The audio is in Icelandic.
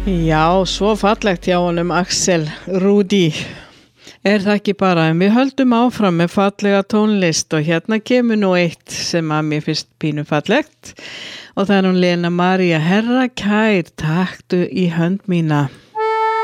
Já, svo fallegt hjá honum Axel Rudi. Það ekki bara, en við höldum áfram með fallega tónlist og hérna kemur nú eitt sem að mér finnst pínu fallegt og það hún Lena María, Herra kær, taktu í hönd mína.